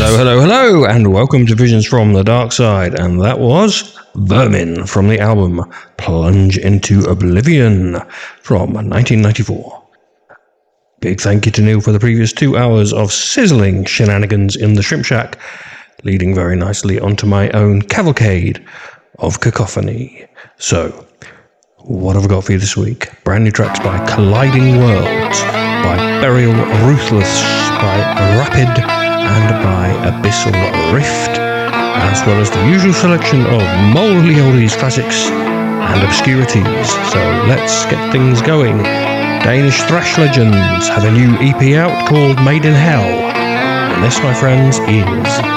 Hello, and welcome to Visions from the Dark Side. And that was Vermin from the album Plunge into Oblivion from 1994. Big thank you to Neil for the previous 2 hours of sizzling shenanigans in the Shrimp Shack, leading very nicely onto my own cavalcade of cacophony. So, what have I got for you this week? Brand new tracks by Colliding Worlds, by Burial Ruthless, by Rapid, and by Abyssal Rift, as well as the usual selection of moldy oldies, classics, and obscurities. So let's get things going. Danish thrash legends have a new EP out called Made in Hell, and this, my friends, is